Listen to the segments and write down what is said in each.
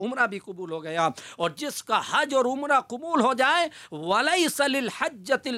عمرہ بھی قبول ہو گیا. اور جس کا حج اور عمرہ قبول ہو جائے وَلَيْسَ لِلْحَجَّةِ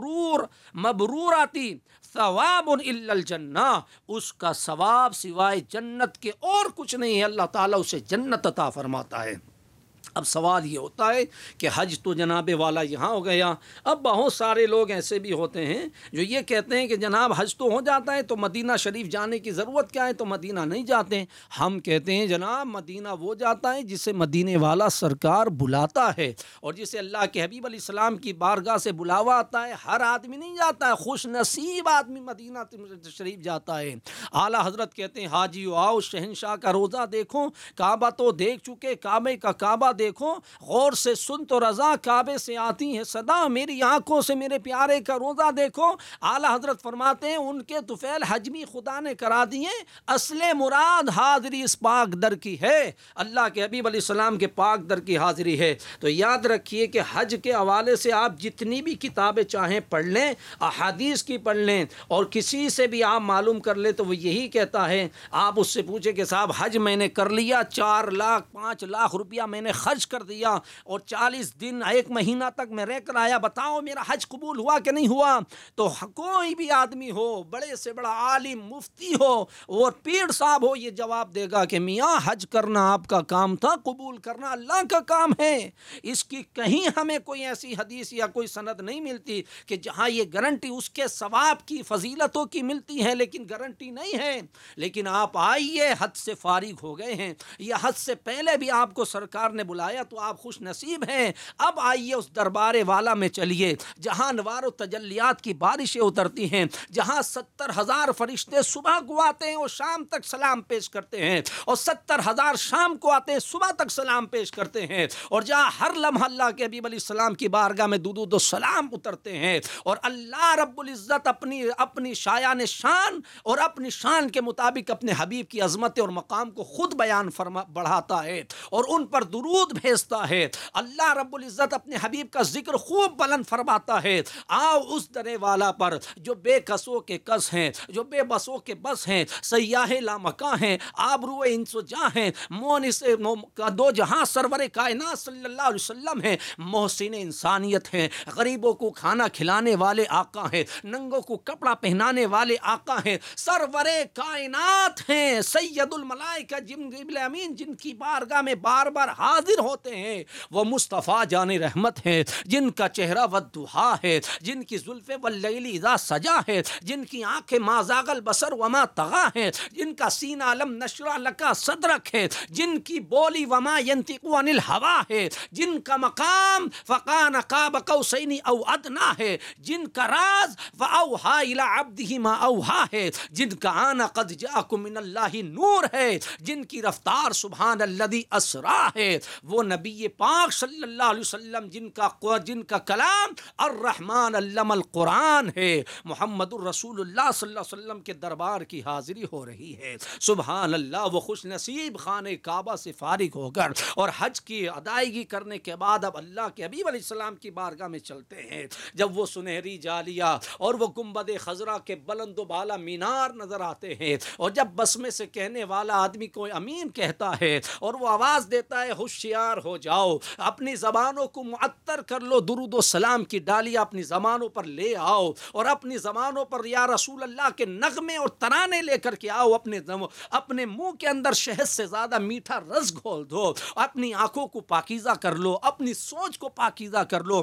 الْمَبْرُورَةِ ثواب الا الجنہ، اس کا ثواب سوائے جنت کے اور کچھ نہیں ہے، اللہ تعالیٰ اسے جنت عطا فرماتا ہے. اب سوال یہ ہوتا ہے کہ حج تو جناب والا یہاں ہو گیا. اب بہت سارے لوگ ایسے بھی ہوتے ہیں جو یہ کہتے ہیں کہ جناب حج تو ہو جاتا ہے تو مدینہ شریف جانے کی ضرورت کیا ہے، تو مدینہ نہیں جاتے. ہم کہتے ہیں جناب مدینہ وہ جاتا ہے جسے مدینے والا سرکار بلاتا ہے، اور جسے اللہ کے حبیب علیہ السلام کی بارگاہ سے بلاوا آتا ہے. ہر آدمی نہیں جاتا ہے، خوش نصیب آدمی مدینہ شریف جاتا ہے. اعلیٰ حضرت کہتے ہیں حاجیو آؤ شہنشاہ کا روزہ دیکھو، کعبہ تو دیکھ چکے، کعبے کا کعبہ دیکھو، غور سے سن تو رضا کعبے سے آتی ہے صدا، میری آنکھوں سے میرے پیارے کا روزہ دیکھو. اعلیٰ حضرت فرماتے ہیں ان کے طفیل حجمی خدا نے کرا دیے، اصل مراد حاضری اس پاک در کی ہے، اللہ کے حبیب علیہ السلام کے پاک در کی حاضری ہے. تو یاد رکھیے کہ حج کے حوالے سے آپ جتنی بھی کتابیں چاہیں پڑھ لیں، احادیث کی پڑھ لیں، اور کسی سے بھی آپ معلوم کر لیں تو وہ یہی کہتا ہے. آپ اس سے پوچھیں کہ صاحب حج میں نے کر لیا، 4 لاکھ 5 لاکھ روپیہ میں نے خرچ کر دیا، اور 40 دن 1 مہینہ تک میں رہ کر آیا، بتاؤ میرا حج قبول ہوا کہ نہیں ہوا؟ تو کوئی بھی آدمی ہو، بڑے سے بڑا عالم، مفتی ہو اور پیر صاحب ہو، یہ جواب دے گا کہ میاں حج کرنا آپ کا کام تھا، قبول کرنا اللہ کا کام ہے. اس کی کہیں ہمیں کوئی ایسی حدیث یا کوئی سند نہیں ملتی کہ جہاں یہ گارنٹی اس کے ثواب کی فضیلتوں کی ملتی ہے، لیکن گارنٹی نہیں ہے. لیکن آپ آئیے، حد سے فارغ ہو گئے ہیں، یا حد سے پہلے بھی آپ کو سرکار نے بلایا تو آپ خوش نصیب ہیں. اب آئیے اس دربار والا میں چلیے جہاں انوار و تجلیات کی بارشیں اترتی ہیں، جہاں 70,000 فرشتے صبح کو آتے ہیں اور شام تک سلام پیش کرتے ہیں، اور 70,000 شام کو آتے ہیں صبح تک سلام پیش کرتے ہیں، اور جہاں ہر لمحہ اللہ کے حبیب علیہ السلام کی بارگاہ میں درود و سلام اترتے ہیں، اور اللہ رب العزت اپنی شایان شان اور اپنی شان کے مطابق اپنے حبیب کی عظمت اور مقام کو خود بیان بڑھاتا ہے اور ان پر درود بھیجتا ہے. اللہ رب العزت اپنے حبیب کا ذکر خوب بلند فرماتا ہے. آؤ اس درے والا پر جو بے کسوں کے کس ہیں، جو بے بسوں کے بس ہیں، سیاح لامکاں ہیں، آبرو انس و جاں ہیں، مونس دو جہاں سرور کائنات صلی اللہ علیہ وسلم ہیں، محسن انسانیت ہیں، غریبوں کو کھانا کھلانے والے آقا ہیں، ننگوں کو کپڑا پہنانے والے آقا ہیں، سرور کائنات ہیں، سید الملائکہ جبریل امین جن کی بارگاہ میں بار بار حاضر ہوتے ہیں، وہ مصطفیٰ جان رحمت ہیں، جن کا چہرہ والضحیٰ ہے، جن کی زلفیں واللیل اذا سجا ہے، جن کی آنکھیں ما زاغ البصر وما طغیٰ ہیں، جن کا سینہ علم نشرح لکا صدرک ہے، جن کی بولی وما ینطق عن الہوا ہے، جن کا مقام فقان قاب قوسین او ادنیٰ ہے، جن کا راز فاوحی الی عبدہ ما اوحیٰ ہے، جن کا آنا قد جاءکم من اللہ نور ہے، جن کی رفتار سبحان الذی اسریٰ ہے، وہ نبی پاک صلی اللہ علیہ وسلم جن کا کلام الرحمن علم القرآن ہے، محمد الرسول اللہ صلی اللہ علیہ وسلم کے دربار کی حاضری ہو رہی ہے. سبحان اللہ. وہ خوش نصیب خانہ کعبہ سے فارغ ہو کر اور حج کی ادائیگی کرنے کے بعد اب اللہ کے حبیب علیہ السلام کی بارگاہ میں چلتے ہیں. جب وہ سنہری جالیہ اور وہ گنبد خضرا کے بلند و بالا مینار نظر آتے ہیں، اور جب بسمے سے کہنے والا آدمی کو امین کہتا ہے اور وہ آواز دیتا ہے ہوشیار ہو جاؤ، اپنی زبانوں کو معطر کر لو، درود و سلام کی ڈالیاں اپنی زبانوں پر لے آؤ، اور اپنی زبانوں پر یا رسول اللہ کے نغمے اور ترانے لے کر کے آؤ، اپنے منہ کے اندر شہد سے زیادہ میٹھا رس گھول دو، اپنی آنکھوں کو پاکیزہ کر لو، اپنی سوچ کو پاکیزہ کر لو،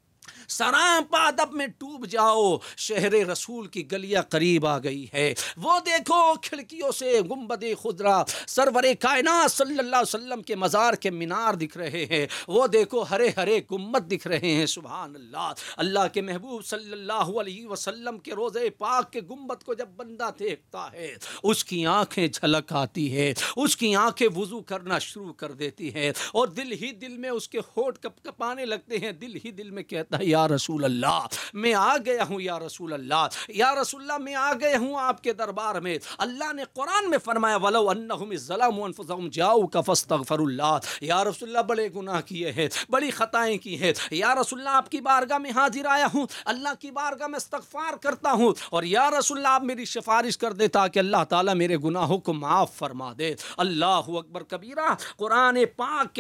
سراپا ادب میں ڈوب جاؤ، شہر رسول کی گلیاں قریب آ گئی ہے. وہ دیکھو کھڑکیوں سے گنبد خضرا سرور کائنات صلی اللہ علیہ وسلم کے مزار کے مینار دکھ رہے ہیں، وہ دیکھو ہرے ہرے گنبد دکھ رہے ہیں. سبحان اللہ. اللہ کے محبوب صلی اللہ علیہ وسلم کے روضے پاک کے گنبد کو جب بندہ دیکھتا ہے اس کی آنکھیں جھلک آتی ہے، اس کی آنکھیں وضو کرنا شروع کر دیتی ہیں، اور دل ہی دل میں اس کے ہونٹ کپ کپانے لگتے ہیں. دل ہی دل میں کہتا ہے یا رسول اللہ میں آ گیا ہوں، یا رسول اللہ، یا رسول اللہ میں آ گیا ہوں آپ کے دربار میں. اللہ نے قرآن میں فرمایا وَلَوْ أَنَّهُمْ إِذْ ظَلَمُوا أَنفُسَهُمْ جَاءُوكَ فَاسْتَغْفَرُوا اللَّهَ. یا رسول اللہ بڑے گناہ کیے ہیں، بڑی خطائیں کی ہیں، یا رسول اللہ آپ کی بارگاہ میں حاضر آیا ہوں، اللہ کی بارگاہ میں استغفار کرتا ہوں، اور یا رسول اللہ آپ میری سفارش کر دے تاکہ اللہ تعالیٰ میرے گناہوں کو معاف فرما دے. اللہ اکبر کبیرہ. قرآن پاک